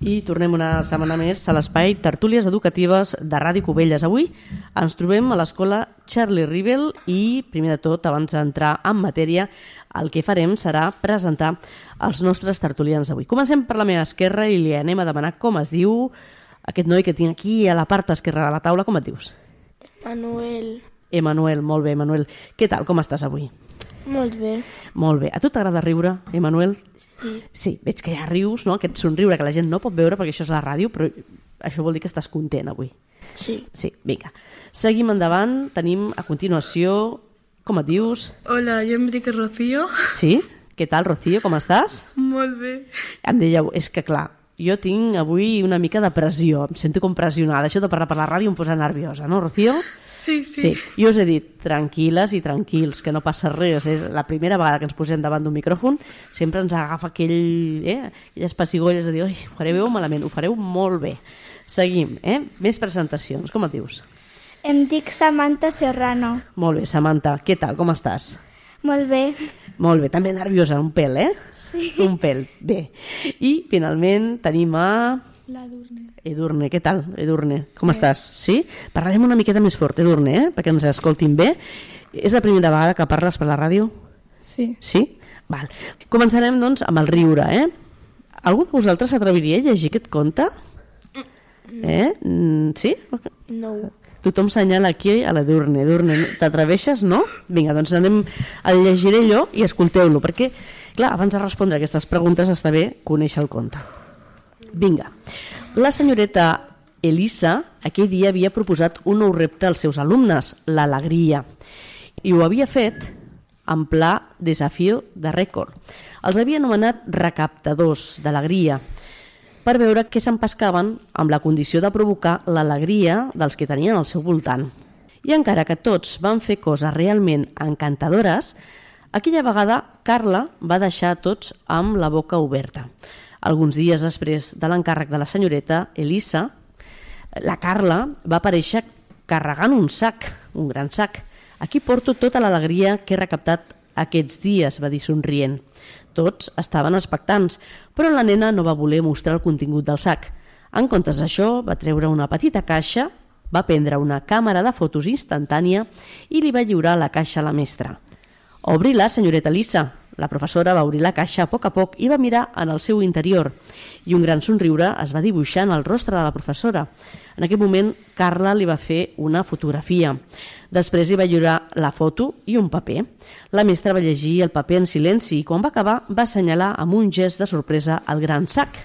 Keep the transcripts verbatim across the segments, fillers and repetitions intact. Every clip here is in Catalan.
I tornem una setmana més a l'espai Tertúlies Educatives de Ràdio Cubelles. Avui ens trobem a l'escola Charlie Rivel i, primer de tot, abans d'entrar en matèria, el que farem serà presentar els nostres tertulians d'avui. Comencem per la meva esquerra i li anem a demanar com es diu aquest noi que tinc aquí a la part esquerra de la taula. Com et dius? Manuel. Emanuel, molt bé, Emanuel. Què tal, com estàs avui? Molt bé. Molt bé. A tu t'agrada riure, Emanuel? Sí. Sí, veig que ja rius, no? Aquest somriure que la gent no pot veure perquè això és la ràdio, però això vol dir que estàs content avui. Sí. Sí, vinga. Seguim endavant, tenim a continuació... Com et dius? Hola, jo em dic Rocío. Sí? Què tal, Rocío, com estàs? Molt bé. Em dèieu, és que clar, jo tinc avui una mica de pressió, em sento com pressionada, això de parlar per la ràdio em posa nerviosa, no, Rocío? Sí, sí. Sí, jo us he dit, tranquil·les i tranquils, que no passa res. És la primera vegada que ens posem davant d'un micròfon, sempre ens agafa aquell, eh, aquelles pessigolles de dir, oi, ho fareu malament, ho fareu molt bé. Seguim, eh? Més presentacions, com et dius? Em dic Samantha Serrano. Molt bé, Samantha, què tal, com estàs? Molt bé. Molt bé, també nerviosa, un pèl, eh? Sí. Un pèl, bé. I finalment tenim a... La Durne. Edurne, què tal, Edurne? Com eh. estàs? Sí? Parlarem una miqueta més fort, Edurne, eh? Perquè ens escoltin bé. És la primera vegada que parles per la ràdio? Sí. Sí? Val. Començarem, doncs, amb el riure, eh? Algú de vosaltres s'atreviria a llegir aquest conte? Eh? Sí? No. Tothom senyala aquí a l'Edurne. Edurne, t'atreveixes, no? Vinga, doncs anem a llegiré allò i escolteu-lo, perquè, clar, abans de respondre aquestes preguntes està bé conèixer el conte. Vinga. La senyoreta Elisa aquell dia havia proposat un nou repte als seus alumnes, l'alegria, i ho havia fet en pla desafio de rècord. Els havia anomenat recaptadors d'alegria per veure què s'empescaven amb la condició de provocar l'alegria dels que tenien al seu voltant. I encara que tots van fer coses realment encantadores, aquella vegada Carla va deixar tots amb la boca oberta. Alguns dies després de l'encàrrec de la senyoreta Elisa, la Carla va aparèixer carregant un sac, un gran sac. Aquí porto tota l'alegria que he recaptat aquests dies, va dir somrient. Tots estaven expectants, però la nena no va voler mostrar el contingut del sac. En comptes d'això, va treure una petita caixa, va prendre una càmera de fotos instantània i li va lliurar la caixa a la mestra. «Obri-la, senyoreta Elisa». La professora va obrir la caixa a poc a poc i va mirar en el seu interior i un gran somriure es va dibuixar en el rostre de la professora. En aquell moment, Carla li va fer una fotografia. Després li va lliurar la foto i un paper. La mestra va llegir el paper en silenci i quan va acabar va assenyalar amb un gest de sorpresa el gran sac.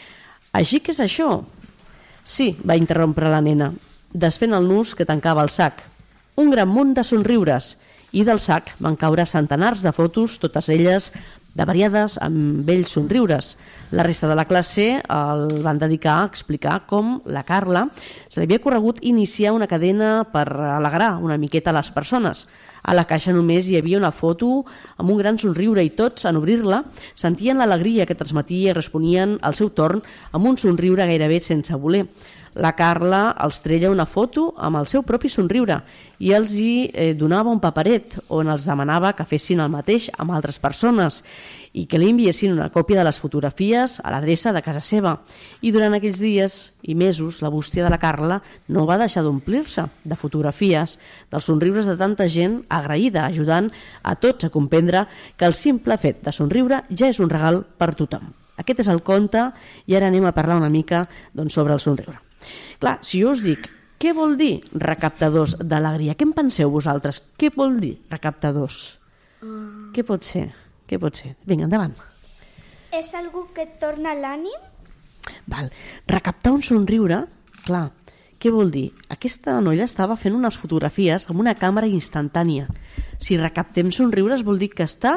«Així que és això?» «Sí», va interrompre la nena, desfent el nus que tancava el sac. «Un gran munt de somriures». I del sac van caure centenars de fotos, totes elles de variades amb bells somriures. La resta de la classe el van dedicar a explicar com la Carla se li havia corregut iniciar una cadena per alegrar una miqueta les persones. A la caixa només hi havia una foto amb un gran somriure i tots, en obrir-la, sentien l'alegria que transmetia i responien al seu torn amb un somriure gairebé sense voler. La Carla els treia una foto amb el seu propi somriure i els hi eh, donava un paperet on els demanava que fessin el mateix amb altres persones i que li enviessin una còpia de les fotografies a l'adreça de casa seva. I durant aquells dies i mesos la bústia de la Carla no va deixar d'omplir-se de fotografies, dels somriures de tanta gent agraïda, ajudant a tots a comprendre que el simple fet de somriure ja és un regal per tothom. Aquest és el conte i ara anem a parlar una mica doncs, sobre el somriure. Clar, si jo us dic, què vol dir recaptadors d'alegria? Què en penseu vosaltres? Què vol dir recaptadors? Uh... Què pot ser? Què pot ser? Vinga, endavant. És algú que et torna l'ànim? Val. Recaptar un somriure, clar, què vol dir? Aquesta noia estava fent unes fotografies amb una càmera instantània. Si recaptem somriures vol dir que està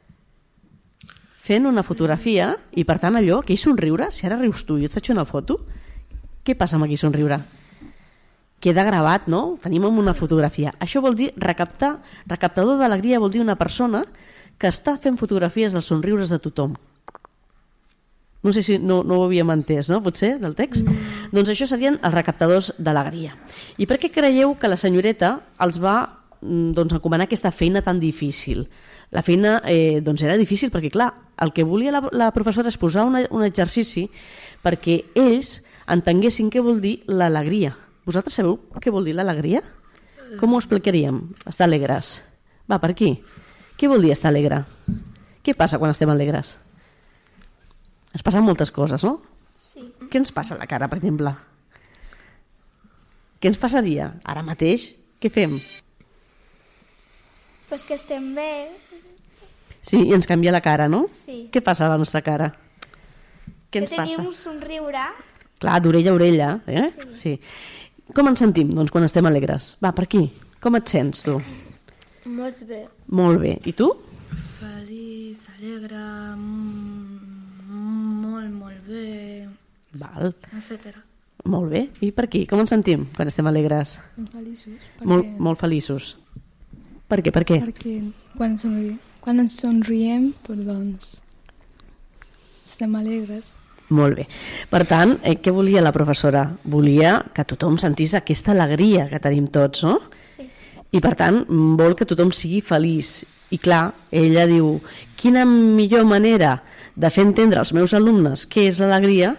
fent una fotografia i per tant allò, aquell somriure, si ara rius tu i et faig una foto, què passa amb aquell somriure? Queda gravat, no? Tenim una fotografia. Això vol dir recaptar. Recaptador d'alegria vol dir una persona que està fent fotografies dels somriures de tothom. No sé si no, no ho havíem entès, no? Potser, del text? Mm. Doncs això serien els recaptadors d'alegria. I per què creieu que la senyoreta els va doncs, encomanar aquesta feina tan difícil? La feina eh, doncs era difícil perquè, clar, el que volia la, la professora és posar una, un exercici perquè ells entenguessin què vol dir l'alegria. Vosaltres sabeu què vol dir l'alegria? Com ho explicaríem? Estar alegres. Va, per aquí. Què vol dir estar alegre? Què passa quan estem alegres? Es passen moltes coses, no? Sí. Què ens passa a la cara, per exemple? Què ens passaria? Ara mateix, què fem? Pues que estem bé. Sí, i ens canvia la cara, no? Sí. Què passa a la nostra cara? Què Que ens passa? tenim un somriure. Clar, d'orella a orella, eh? Sí. Com ens sentim, doncs, quan estem alegres? Va, per aquí. Com et sents, tu? Molt bé. Molt bé. I tu? Feliç, alegre, mm, molt, molt bé, Val. etcètera. Molt bé. I per aquí? Com ens sentim quan estem alegres? Feliços. Molt, molt feliços. Per què? Per què? Perquè quan, somri... quan ens somriem, doncs, doncs estem alegres. Molt bé. Per tant, eh, què volia la professora? Volia que tothom sentís aquesta alegria que tenim tots, no? Sí. I per tant, vol que tothom sigui feliç. I clar, ella diu, quina millor manera de fer entendre als meus alumnes què és l'alegria?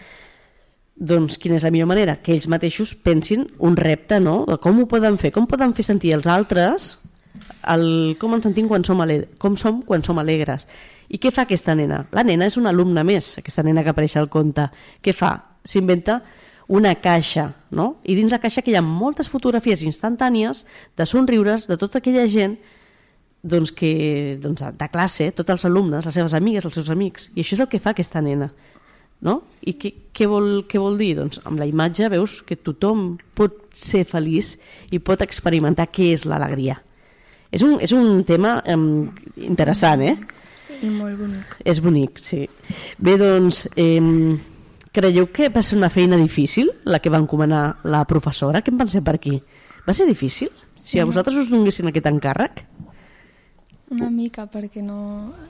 Doncs quina és la millor manera? Que ells mateixos pensin un repte, no? De com ho poden fer, com poden fer sentir els altres el, com ens sentim quan som, alegres, com som quan som alegres. I què fa aquesta nena? La nena és una alumna més, aquesta nena que apareix al conte. Què fa? S'inventa una caixa, no? I dins la caixa que hi ha moltes fotografies instantànies de somriures de tota aquella gent doncs que, doncs de classe, tots els alumnes, les seves amigues, els seus amics. I això és el que fa aquesta nena. No? I què, què, vol, què vol dir? Doncs amb la imatge veus que tothom pot ser feliç i pot experimentar què és l'alegria. És un, és un tema eh, interessant, eh? Sí. I molt bonic. És bonic, sí. Bé, doncs, eh, creieu que va ser una feina difícil, la que va encomanar la professora? Què en penseu per aquí? Va ser difícil? Sí. Si a vosaltres us donessin aquest encàrrec? Una mica, perquè no...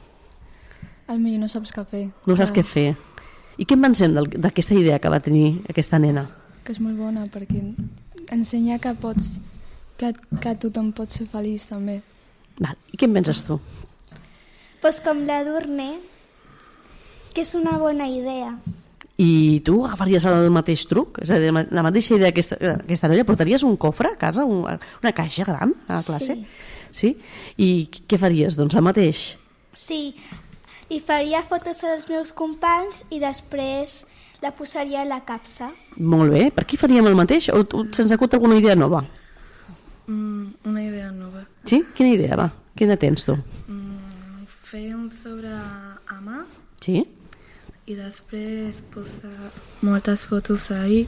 Al millor no saps què fer. No saps Ah, què fer. I què en pensem del- d'aquesta idea que va tenir aquesta nena? Que és molt bona, perquè ensenya que pots... Que, que tothom pot ser feliç, també. Val. I què en penses tu? Pues com l'Edurne, que és una bona idea. I tu agafaries el mateix truc? És a dir, la mateixa idea que aquesta, aquesta noia? Portaries un cofre a casa, un, una caixa gran a classe? Sí. I què faries? Doncs el mateix. Sí, i faria fotos als meus companys i després la posaria a la capsa. Molt bé. Per qui faríem el mateix? O tu- se'ns acut alguna idea nova? Mm, una idea nova. Sí? Quina idea, va? Quina tens tu? Mm, fer un sobre a mà Sí? i després posar moltes fotos ahí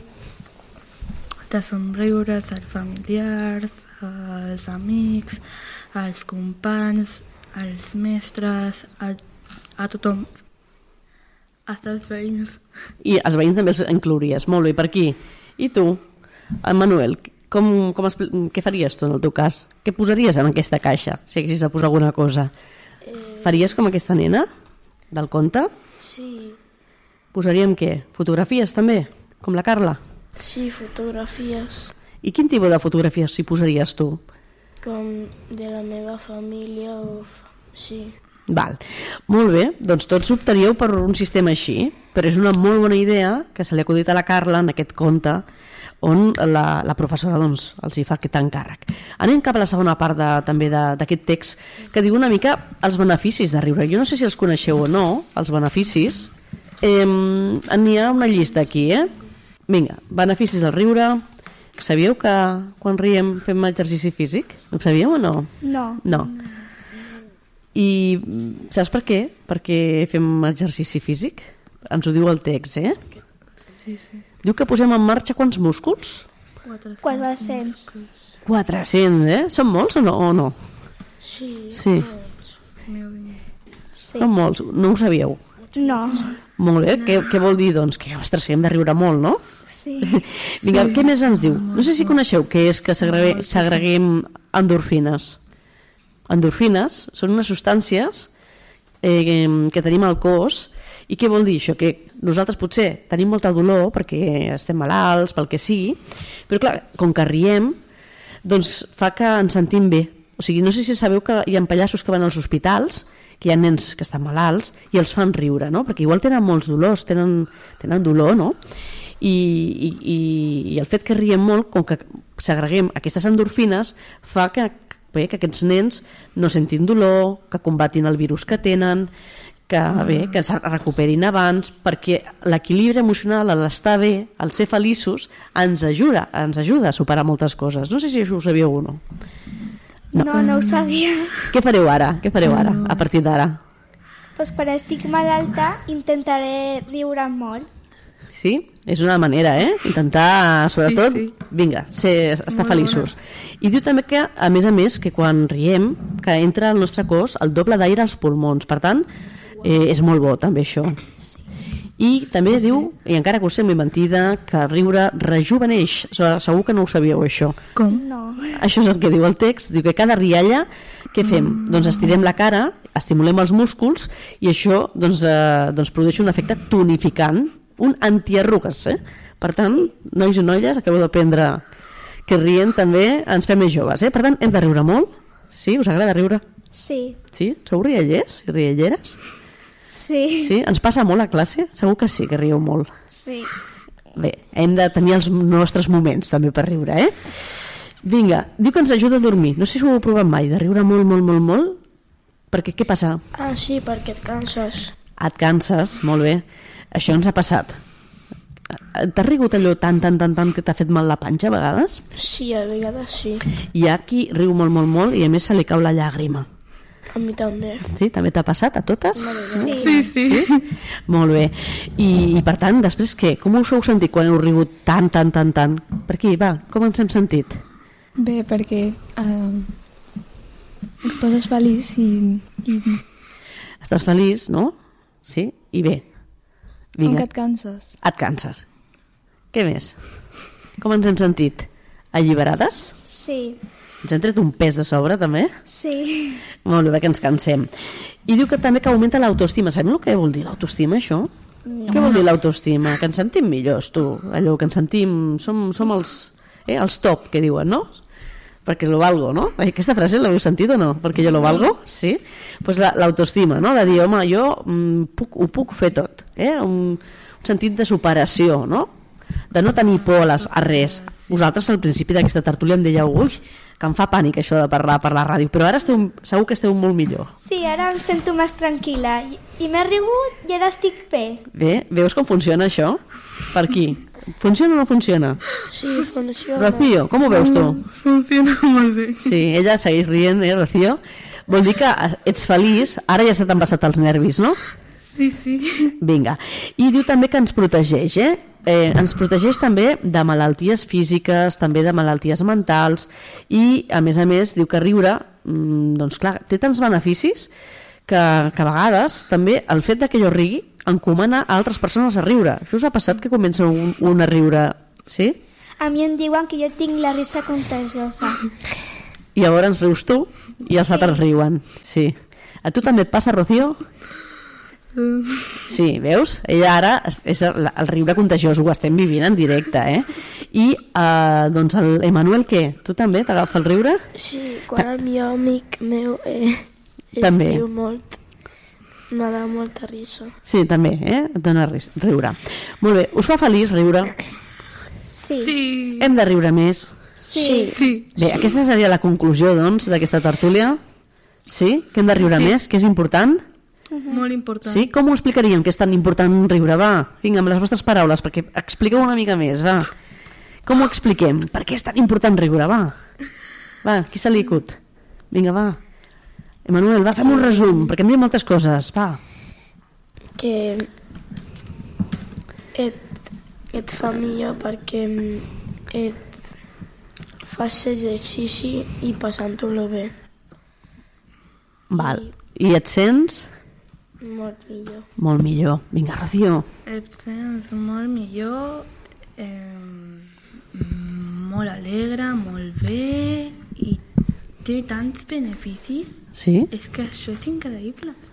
de somriures als familiars, als amics, als companys, als mestres, a, a tothom, fins als veïns. I els veïns també els inclouries. Molt bé, per aquí. I tu, en Manuel, com, com expli- què faries tu en el teu cas? Què posaries en aquesta caixa, si haguessis de posar alguna cosa? Eh... Faries com aquesta nena del conte? Sí, Posaríem què? Fotografies també? Com la Carla? sí, fotografies I quin tipus de fotografies s'hi posaries tu? com de la meva família o... fa- Sí, Val. Molt bé, doncs tots optaríeu per un sistema així, però és una molt bona idea que se li ha acudit a la Carla en aquest conte on la, la professora doncs, els hi fa aquest encàrrec. Anem cap a la segona part de, també de- d'aquest text que diu una mica els beneficis de riure. Jo no sé si els coneixeu o no, els beneficis. Eh, n'hi ha una llista aquí, eh? Vinga, beneficis del riure. Sabíeu que quan riem fem exercici físic? Ho sabíeu o no? No. No. I mm, saps per què? Perquè fem exercici físic? Ens ho diu el text, eh? Sí, sí. Diu que posem en marxa quants músculs? quatre-cents. quatre-cents, eh? Són molts o no? O no? sí, Sí, Sí. són molts. No ho sabíeu? No. Molt bé. Què, què vol dir? Doncs que, ostres, hem de riure molt, no? Sí. Vinga, què més ens diu? No sé si coneixeu què és que segregue, segreguem endorfines. Endorfines són unes substàncies eh, que tenim al cos. I què vol dir això? Que nosaltres potser tenim molta dolor perquè estem malalts, pel que sigui, però clar, com que riem, doncs fa que ens sentim bé. O sigui, no sé si sabeu que hi ha pallassos que van als hospitals que hi ha nens que estan malalts i els fan riure, no? Perquè igual tenen molts dolors, tenen, tenen dolor, no? I, i, i el fet que riem molt, com que segreguem aquestes endorfines, fa que, bé, que aquests nens no sentin dolor, que combatin el virus que tenen, que, bé, que es recuperin abans, perquè l'equilibri emocional, l'estar bé, el ser feliços, ens ajuda, ens ajuda a superar moltes coses. No sé si això ho sabíeu o no. No, no, no ho sabia. Què fareu ara? Què fareu ara, a partir d'ara? Pues quan estic malalta intentaré riure molt. Sí? És una manera, eh? Intentar, sobretot, sí, sí. vinga, ser, estar molt feliços. Bona. I diu també que, a més a més, que quan riem, que entra al nostre cos el doble d'aire als pulmons. Per tant, eh, és molt bo també això. I també sí. diu, i encara que us sembli mentida, que riure rejuveneix. Segur que no ho sabíeu, això. Com? No. Això és el que diu el text. Diu que cada rialla, què fem? Mm. Doncs estirem la cara, estimulem els músculs i això doncs, eh, doncs produeix un efecte tonificant, un antiarrugues, eh? Per tant, nois i noies, acabeu d'aprendre que rient també ens fem més joves, eh? Per tant, hem de riure molt. Sí? Us agrada riure? Sí. Sí? Sou riallers i rialleres? Sí. Sí? Ens passa molt a classe? Segur que sí, que rieu molt. Sí. Bé, hem de tenir els nostres moments també per riure, eh? Vinga, diu que ens ajuda a dormir. No sé si ho heu provat mai, de riure molt, molt, molt, molt. Perquè què passa? Ah, sí, perquè et canses. Et canses, molt bé. Això ens ha passat. T'ha rigut allò tant, tant, tant, tant que t'ha fet mal la panxa a vegades? Sí, a vegades sí. Hi ha qui riu molt, molt, molt i a més se li cau la llàgrima. A mi també. Sí? També t'ha passat a totes? Sí. Sí, sí. Sí? Molt bé. I, I per tant, després què? Com us heu sentit quan heu rigut tant, tant, tant, tant? Per aquí, va, com ens hem sentit? Bé, perquè uh, et poses feliç i, i Estàs feliç, no? Sí? I bé. com Vinga. que et canses. Et canses. Què més? Com ens hem sentit? Alliberades? Sí. Ens hem tret un pes de sobre, també? Sí. Molt bé, que ens cansem. I diu que també que augmenta l'autoestima. Sabem el que vol dir l'autoestima, això? No. Què vol dir l'autoestima? Que ens sentim millors, tu. Allò que ens sentim... Som, som els, eh, els top, que diuen, no? Perquè lo valgo, no? Aquesta frase l'heu sentit o no? Perquè jo lo valgo, sí? Pues l'autoestima, no? De dir, home, jo mm, puc, ho puc fer tot, eh? Un, un sentit de superació, no? De no tenir por a, les, a res. Vosaltres al principi d'aquesta tertúlia em dèieu, ui, que em fa pànic això de parlar per la ràdio, però ara esteu, segur que esteu molt millor. Sí, ara em sento més tranquil·la i, i m'he rigut i ara estic bé. Bé, veus com funciona això? Per aquí. Funciona o no funciona? Sí, funciona. Rocío, com ho veus tu? Funciona molt bé. Sí, ella segueix rient, eh, Rocío? Vol dir que ets feliç, ara ja se t'han passat els nervis, no? Sí, sí. Vinga. I diu també que ens protegeix, eh? eh? Ens protegeix també de malalties físiques, també de malalties mentals i, a més a més, diu que riure, mmm, doncs clar, té tants beneficis que, que a vegades també el fet de que jo rigui encomana a altres persones a riure. Això us ha passat que comença un, un a riure, sí? A mi em diuen que jo tinc la risa contagiosa. I llavors rius tu i els altres riuen, sí. A tu també et passa, Rocío? Sí, veus? Ella ara és el, el riure contagiós, ho estem vivint en directe, eh? I, eh, doncs, el Emanuel, què? Tu també t'agafa el riure? Sí, quan el meu amic meu eh, es També. riu molt, m'ha de molta risa. Sí, també, eh? Et dona ris- riure. Molt bé, us fa feliç riure? Sí. Sí. Hem de riure més? Sí. Sí. Bé, aquesta seria la conclusió, doncs, d'aquesta tertúlia. Sí? Que hem de riure Sí. més, que és important? Molt important. Sí? Com ho explicaríem que és tan important riure? Va, vinga, amb les vostres paraules, perquè expliqueu una mica més, va. Com ho expliquem? Per què és tan important riure? Va, va, qui se li acut? Vinga, va. Emanuel, va, fem un resum, perquè em diuen moltes coses, va. Que et, et fa millor perquè et fas exercici i passant-ho bé. Val. I et sents? Molt millor. Molt millor. Vinga, Rocío. Et sents molt millor, eh, molt alegre, molt bé i té tants beneficis. Sí? És que això és increïble.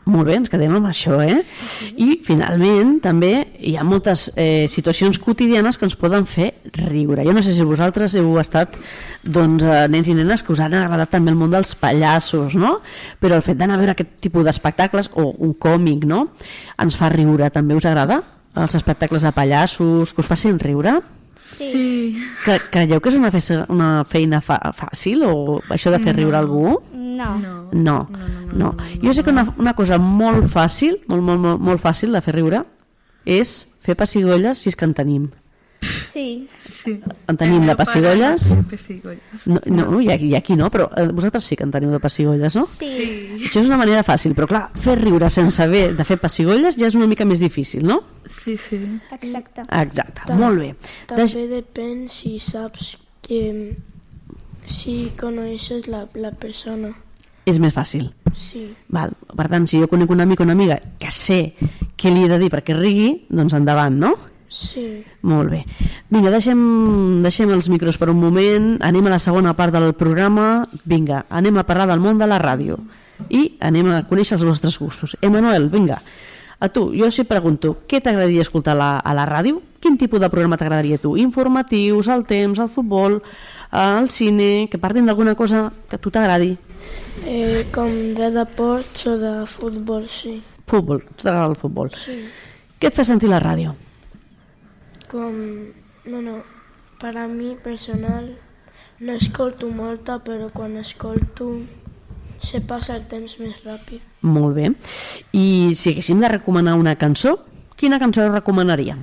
Molt bé, ens quedem amb això, eh? I finalment també hi ha moltes eh, situacions quotidianes que ens poden fer riure. Jo no sé si vosaltres heu estat doncs, eh, nens i nenes que us han agradat també el món dels pallassos, no? Però el fet d'anar a veure aquest tipus d'espectacles o un còmic, no? Ens fa riure, també us agrada? Els espectacles de pallassos, que us facin riure? Sí. Que, creieu que és una, fe una feina fa fàcil o això de fer riure No. algú? No. No. No, no. Jo sé que una, una cosa molt fàcil, molt, molt, molt, molt fàcil de fer riure és fer pessigolles si és que en tenim. Sí. Sí. En tenim de pessigolles? Pessigolles. No, no, i aquí, i aquí no, però eh, vosaltres sí que en teniu de pessigolles, no? Sí. Això és una manera fàcil, però clar, fer riure sense haver de fer pessigolles ja és una mica més difícil, no? Sí, sí. Exacte. Exacte, Tam- molt bé. També Deix- depèn si saps que... Si coneixes la, la persona. És més fàcil. Sí. Val. Per tant, si jo conec un amic o una amiga que sé què li he de dir perquè rigui, doncs endavant, no? Sí. Molt bé. Vinga, deixem, deixem els micros per un moment, anem a la segona part del programa. Vinga, anem a parlar del món de la ràdio i anem a conèixer els vostres gustos. Emanuel, vinga, a tu, jo si pregunto, què t'agradaria escoltar a la, a la ràdio? Quin tipus de programa t'agradaria a tu? Informatius, el temps, el futbol, el cine, que parlin d'alguna cosa que a tu t'agradi? Eh, com de deports o de futbol, sí. Futbol, a tu t'agrada el futbol. Sí. Què et fa sentir la ràdio? Com... No, no. Per a mi, personal, no escolto molta, però quan escolto se passa el temps més ràpid. Molt bé. I si haguéssim de recomanar una cançó, quina cançó recomanaria?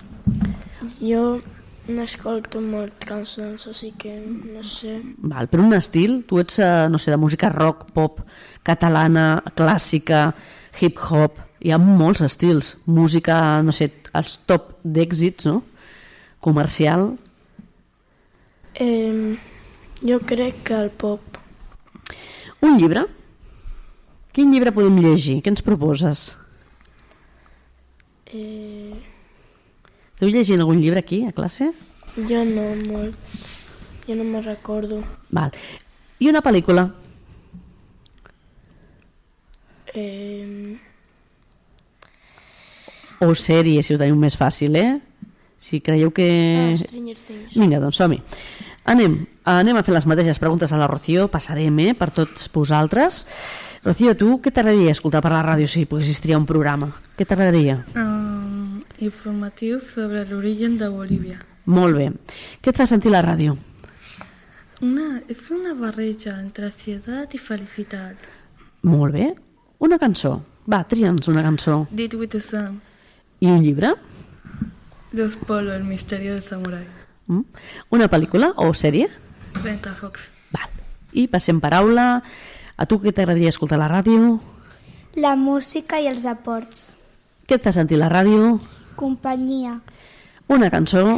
Jo no escolto molt cançons, així que no sé. Val, per un estil, tu ets, eh, no sé, de música rock, pop, catalana, clàssica, hip-hop, hi ha molts estils. Música, no sé, els top d'èxits, no? Comercial. Eh, jo crec que el pop. Un llibre? Quin llibre podem llegir? Què ens proposes? Eh, Esteu llegint algun llibre aquí, a classe? jo no molt. Jo no me recordo. Val. I una pel·lícula? Eh, O sèrie, si ho teniu més fàcil, eh? Si creieu que... ah, Stranger Things. Vinga, doncs som-hi. Anem, anem a fer les mateixes preguntes a la Rocío, passarem, eh, per tots vosaltres. Rocío, tu què t'agradaria escoltar per la ràdio si poguessis triar un programa? Què t'agradaria? Um, informatiu sobre l'origen de Bolívia. Molt bé. Què et fa sentir la ràdio? Una, és una barreja entre ansietat i felicitat. Molt bé. Una cançó. Va, tria'ns una cançó. Did with the Sun. I un llibre? Los Polo, el misterio de Samurai. Mm? Una pel·lícula o sèrie? Ventafox. Val. I passem paraula. A tu què t'agradaria escoltar a la ràdio? La música i els deports. Què et fa sentir la ràdio? Companyia. Una cançó.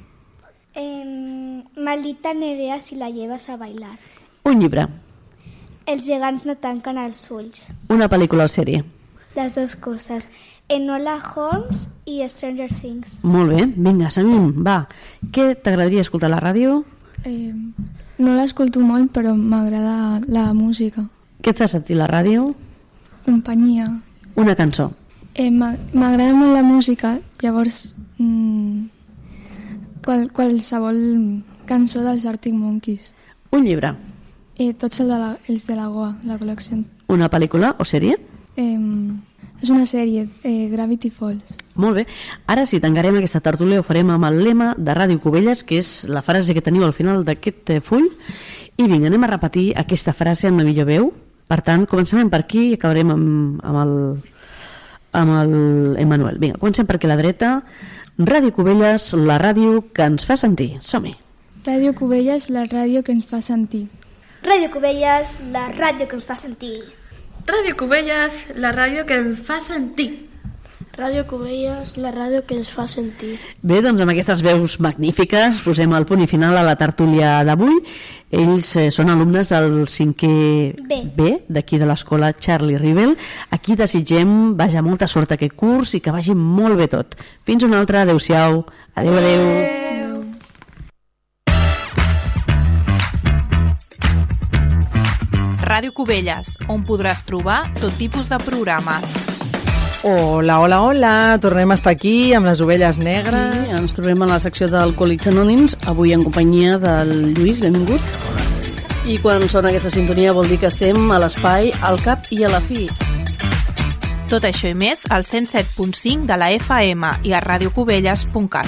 Eh, Maldita Nerea si la llevas a bailar. Un llibre. Els gegants no tanquen els ulls. Una pel·lícula o sèrie? Les dues coses. Enola Holmes i Stranger Things. Molt bé. Vinga, seguim. Va. Què t'agradaria escoltar a la ràdio? Eh, no l'escolto molt, però m'agrada la música. Què et fa sentir la ràdio? Companyia. Una cançó. Eh, m'a- M'agrada molt la música, llavors mm, qual, qualsevol cançó dels Arctic Monkeys. Un llibre. Eh, tots els de la, els de la Goa, la col·lecció. Una pel·lícula o sèrie? Eh, és una sèrie, eh, Gravity Falls. Molt bé. Ara sí, tancarem aquesta tertúlia, ho farem amb el lema de Ràdio Cubelles, que és la frase que teniu al final d'aquest eh, full. I vinga, anem a repetir aquesta frase amb la millor veu. Per tant, comencem per aquí i acabarem amb, amb el amb el Emanuel. Vinga, comencem per aquí a la dreta. Ràdio Cubelles, la ràdio que ens fa sentir. Som-hi. Ràdio Cubelles, la ràdio que ens fa sentir. Ràdio Cubelles, la ràdio que ens fa sentir. Ràdio Cubelles, la ràdio que ens fa sentir. Ràdio Cubelles, la ràdio que ens fa sentir. Bé, doncs amb aquestes veus magnífiques posem el punt i final a la tertúlia d'avui. Ells eh, són alumnes del cinquè B. B d'aquí de l'escola Charlie Rivel. Aquí desitgem, vaja, molta sort aquest curs i que vagi molt bé tot. Fins una altra, adeu-siau. Adeu, adeu. adeu. Ràdio Cubelles, on podràs trobar tot tipus de programes. Hola, hola, hola, tornem a estar aquí amb les ovelles negres. Sí, ens trobem a la secció d'Alcohòlics Anònims, avui en companyia del Lluís, benvingut. I quan sona aquesta sintonia vol dir que estem a l'espai, al cap i a la fi. Tot això i més al cent set punt cinc de la F M i a radiocubelles punt cat.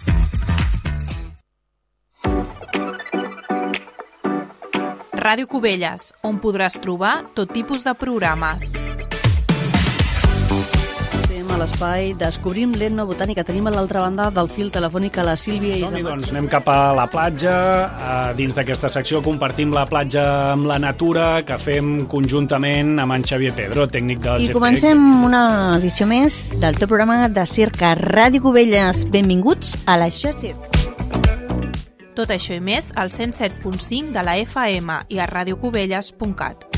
Ràdio Cubelles, on podràs trobar tot tipus de programes. Estem a l'espai Descobrim l'etnobotànica. Tenim a l'altra banda del fil telefònic a la Sílvia i Som-hi, doncs, anem cap a la platja. Dins d'aquesta secció compartim la platja amb la natura, que fem conjuntament amb en Xavier Pedro, tècnic del G P E C. I comencem una edició més del teu programa de Circa Ràdio Cubelles. Benvinguts a l'Això Circ. Tot això i més al cent set punt cinc de la F M i a radiocubelles punt cat.